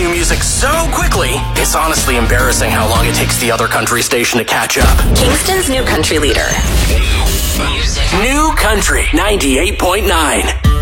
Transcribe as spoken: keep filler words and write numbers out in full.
new music so quickly, it's honestly embarrassing how long it takes the other country station to catch up. Kingston's new country leader. New Country ninety-eight point nine.